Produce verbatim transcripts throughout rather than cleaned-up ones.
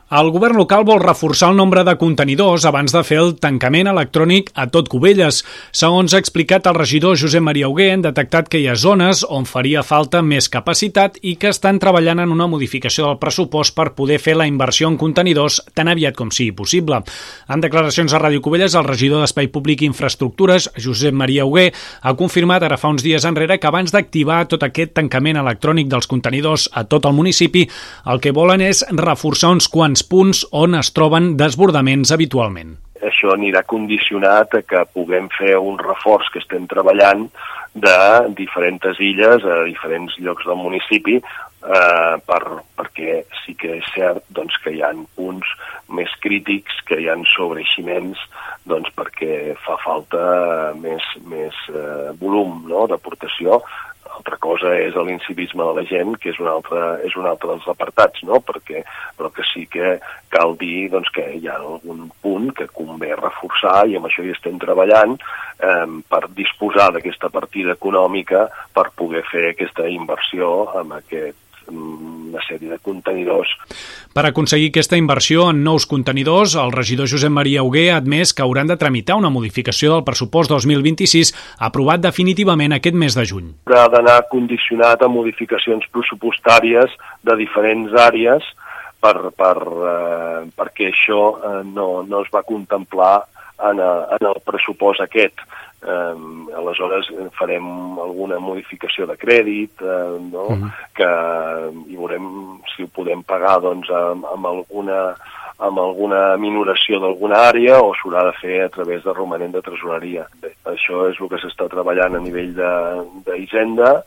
El govern local vol reforçar el nombre de contenidors abans de fer el tancament electrònic a tot Cubelles. Segons ha explicat el regidor Josep Maria Hugué, han detectat que hi ha zones on faria falta més capacitat i que estan treballant en una modificació del pressupost per poder fer la inversió en contenidors tan aviat com sigui possible. En declaracions a Ràdio Cubelles, el regidor d'Espai Públic i Infraestructures, Josep Maria Hugué, ha confirmat ara fa uns dies enrere que abans d'activar tot aquest tancament electrònic dels contenidors a tot el municipi, el que volen és reforçar uns quants punts on es troben desbordaments habitualment. Això anirà condicionat a que puguem fer un reforç que estem treballant de diferents illes a diferents llocs del municipi, eh, per, perquè sí que és cert doncs, que hi ha punts més crítics, que hi ha sobreeiximents, doncs, perquè fa falta més, més eh, volum, no?, d'aportació. Altra cosa és l'incivisme de la gent, que és un altre, és un altre dels apartats, no? Perquè, però que sí que cal dir doncs, que hi ha algun punt que convé reforçar i amb això hi estem treballant eh, per disposar d'aquesta partida econòmica per poder fer aquesta inversió amb aquest una sèrie de contenidors. Per aconseguir aquesta inversió en nous contenidors, el regidor Josep Maria Hugué ha admès que hauran de tramitar una modificació del pressupost dos mil vint-i-sis aprovat definitivament aquest mes de juny. Ha d'anar condicionat a modificacions pressupostàries de diferents àrees per, per, eh, perquè això eh, no, no es va contemplar en, a, en el pressupost aquest. Um, aleshores farem alguna modificació de crèdit, uh, no? Uh-huh. Que i veurem si ho podem pagar doncs, amb, amb, alguna, amb alguna minoració d'alguna àrea o s'haurà de fer a través de romanent de tresoreria. Bé, això és el que s'està treballant a nivell d'Hisenda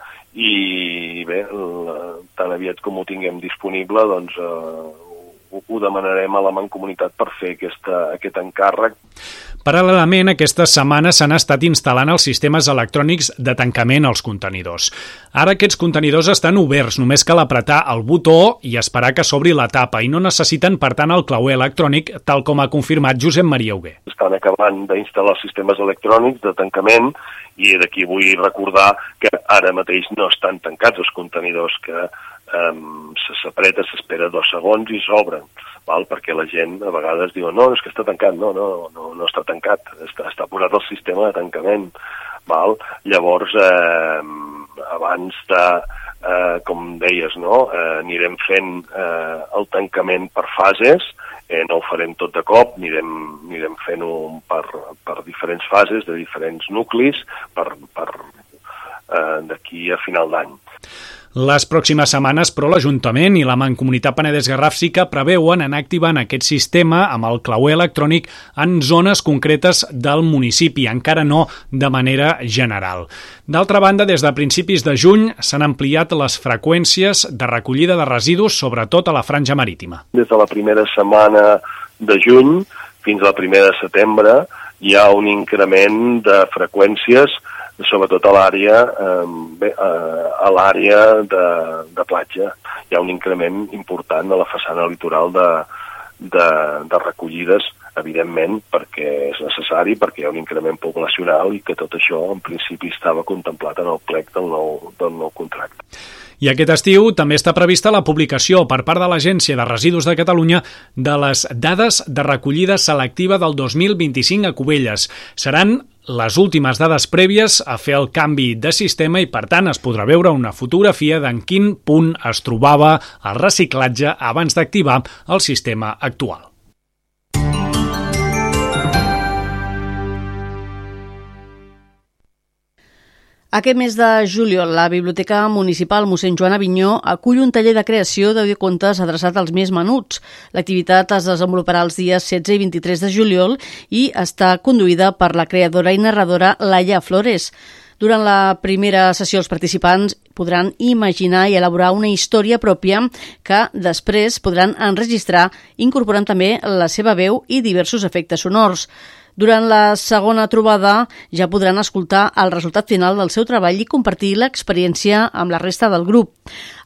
i bé, la, tan aviat com ho tinguem disponible doncs uh, ho, ho demanarem a la Mancomunitat per fer aquesta, aquest encàrrec. Paral·lelament, aquestes setmanes s'han estat instal·lant els sistemes electrònics de tancament als contenidors. Ara aquests contenidors estan oberts, només cal apretar el botó i esperar que s'obri la tapa i no necessiten, per tant, el clauer electrònic, tal com ha confirmat Josep Maria Hugué. Estan acabant d'instal·lar els sistemes electrònics de tancament i d'aquí vull recordar que ara mateix no estan tancats els contenidors, que um, s'apreta, s'espera dos segons i s'obren. Val? Perquè la gent a vegades diu no, és que està tancat, no, no, no, no està tancat, està, està posat el sistema de tancament. Val? Llavors, eh, abans de, eh, com deies, no, eh, anirem fent eh, el tancament per fases, eh, no ho farem tot de cop, anirem, anirem fent-ho per, per diferents fases, de diferents nuclis, per, per eh, d'aquí a final d'any. Les pròximes setmanes, però, l'Ajuntament i la Mancomunitat Penedès-Garraf sí que preveuen anar activant aquest sistema amb el clauer electrònic en zones concretes del municipi, encara no de manera general. D'altra banda, des de principis de juny s'han ampliat les freqüències de recollida de residus, sobretot a la franja marítima. Des de la primera setmana de juny fins a la primera de setembre hi ha un increment de freqüències sobretot a l'àrea eh, a l'àrea de, de platja. Hi ha un increment important a la façana litoral de, de, de recollides, evidentment, perquè és necessari, perquè hi ha un increment poblacional i que tot això, en principi, estava contemplat en el plec del nou, del nou contracte. I aquest estiu també està prevista la publicació per part de l'Agència de Residus de Catalunya de les dades de recollida selectiva del dos mil vint-i-cinc a Cubelles. Seran les últimes dades prèvies a fer el canvi de sistema i, per tant, es podrà veure una fotografia d'en quin punt es trobava el reciclatge abans d'activar el sistema actual. Aquest mes de juliol, la Biblioteca Municipal mossèn Joan Avinyó acull un taller de creació d'audiocontes adreçat als més menuts. L'activitat es desenvoluparà els dies setze i vint-i-tres de juliol i està conduïda per la creadora i narradora Laia Flores. Durant la primera sessió, els participants podran imaginar i elaborar una història pròpia que després podran enregistrar, incorporant també la seva veu i diversos efectes sonors. Durant la segona trobada ja podran escoltar el resultat final del seu treball i compartir l'experiència amb la resta del grup.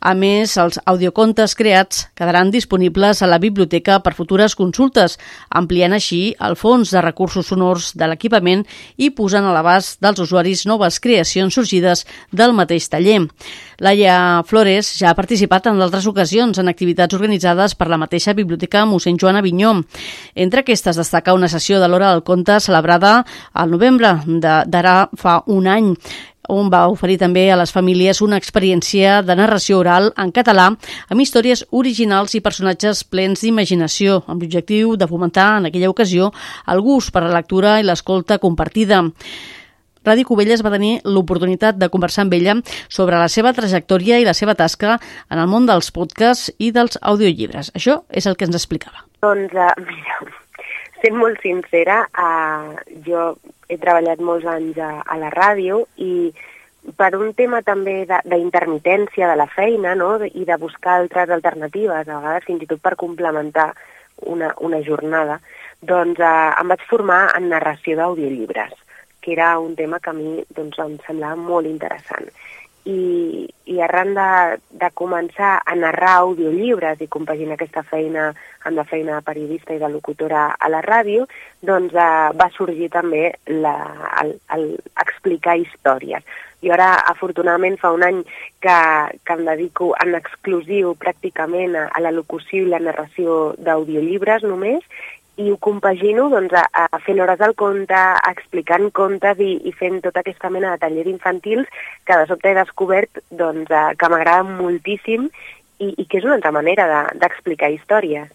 A més, els audiocontes creats quedaran disponibles a la biblioteca per futures consultes, ampliant així el fons de recursos sonors de l'equipament i posant a l'abast dels usuaris noves creacions sorgides del mateix taller. Laia Flores ja ha participat en d'altres ocasions en activitats organitzades per la mateixa Biblioteca mossèn Joan Avinyó. Entre aquestes destaca una sessió de l'Hora del Conte celebrada al novembre d'ara fa un any, on va oferir també a les famílies una experiència de narració oral en català amb històries originals i personatges plens d'imaginació, amb l'objectiu de fomentar en aquella ocasió el gust per la lectura i l'escolta compartida. Ràdio Cubelles va tenir l'oportunitat de conversar amb ella sobre la seva trajectòria i la seva tasca en el món dels podcasts i dels audiollibres. Això és el que ens explicava. Doncs, uh, mira, sent molt sincera, uh, jo he treballat molts anys a, a la ràdio i per un tema també d'intermitència de, de la feina, no?, i de buscar altres alternatives, a vegades fins i tot per complementar una, una jornada, doncs uh, em vaig formar en narració d'audiollibres, que era un tema que a mi doncs, em semblava molt interessant. I, i arran de, de començar a narrar audiollibres i compaginar aquesta feina amb la feina de periodista i de locutora a la ràdio, doncs eh, va sorgir també la, el, el explicar històries. I ara, afortunadament, fa un any que, que em dedico en exclusiu pràcticament a, a la locució i la narració d'audiollibres només, i ho compagino doncs, a, a fent hores del conte, explicant contes i, i fent tota aquesta mena de tallers infantils que de sobte he descobert doncs, a, que m'agrada moltíssim i, i que és una altra manera d'explicar de, històries.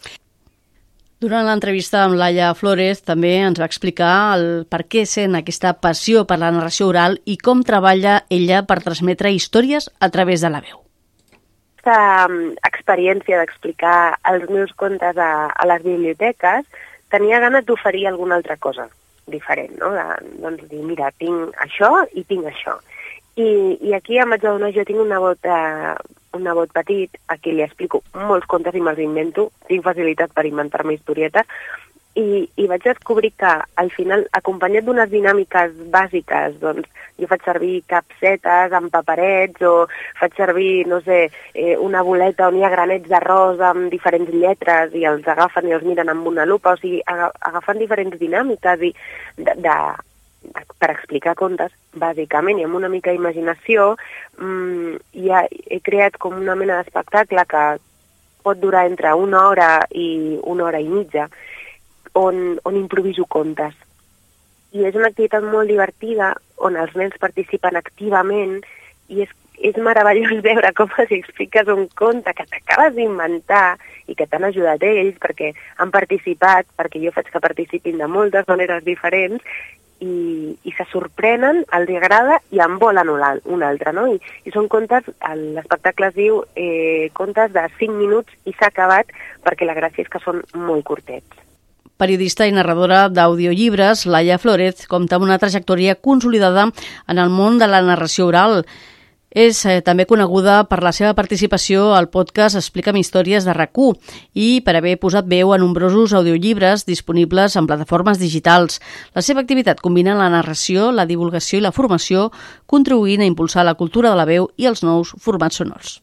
Durant l'entrevista amb Laia Flores també ens va explicar el per què sent aquesta passió per la narració oral i com treballa ella per transmetre històries a través de la veu. Aquesta experiència d'explicar els meus contes a, a les biblioteques, tenia ganes d'oferir alguna altra cosa diferent, no? De, doncs dir, mira, tinc això i tinc això. I, i aquí em vaig adonar, jo tinc un nebot, eh, un nebot petit, a qui li explico molts contes i me'ls invento, tinc facilitat per inventar-me historietes, i, i vaig descobrir que al final, acompanyat d'unes dinàmiques bàsiques, doncs jo faig servir capsetes amb paperets o faig servir, no sé, eh, una boleta on hi ha granets d'arròs amb diferents lletres i els agafen i els miren amb una lupa, o sigui, agafen diferents dinàmiques i de, de, per explicar contes, bàsicament, i amb una mica d'imaginació, mmm, ja he creat com una mena d'espectacle que pot durar entre una hora i una hora i mitja, On, on improviso contes. I és una activitat molt divertida on els nens participen activament i és, és meravellós veure com els expliques un conte que t'acabes d'inventar i que t'han ajudat ells perquè han participat, perquè jo faig que participin de moltes maneres diferents i, i se sorprenen, els agrada i en volen un altre, no? I, i són contes, l'espectacle es diu eh, contes de cinc minuts i s'ha acabat perquè la gràcia és que són molt curtets. Periodista i narradora d'audiollibres, Laia Flores compta amb una trajectòria consolidada en el món de la narració oral. És eh, també coneguda per la seva participació al podcast Explica'm històries de RAC u i per haver posat veu a nombrosos audiollibres disponibles en plataformes digitals. La seva activitat combina la narració, la divulgació i la formació, contribuint a impulsar la cultura de la veu i els nous formats sonors.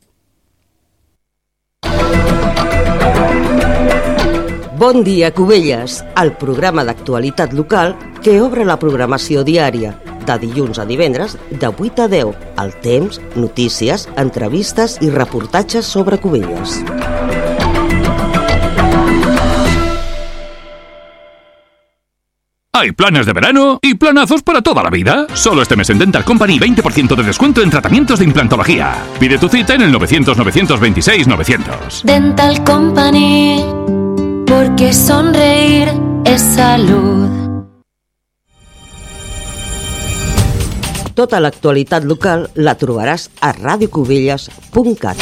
Bon dia, Cubelles, el programa d'actualitat local que obre la programació diària, de dilluns a divendres, de vuit a deu, al temps, notícies, entrevistes i reportatges sobre Cubelles. Hay planes de verano y planazos para toda la vida. Solo este mes en Dental Company veinte por ciento de descuento en tratamientos de implantología. Pide tu cita en el novecientos novecientos veintiséis novecientos. Dental Company, porque sonreír es salud. Tota l'actualitat local la trobaràs a radio cubelles punt cat.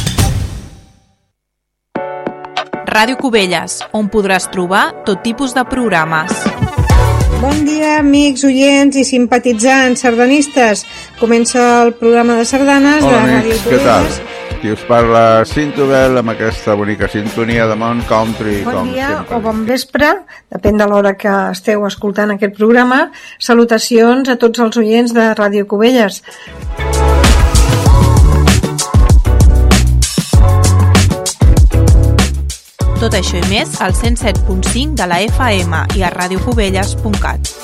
Ràdio Cubelles, on podràs trobar tot tipus de programes. Bon dia, amics, oients i simpatitzants sardanistes. Comença el programa de sardanes Hola, de Ràdio amics, Cubelles. què tal? Qui us parla, Cintobel, amb aquesta bonica sintonia de Mount Country. Bon com dia sempre. o bon vespre, depèn de l'hora que esteu escoltant aquest programa. Salutacions a tots els oients de Ràdio Cubelles. Tot això i més al cent set punt cinc de la F M i a radiocubelles punt cat.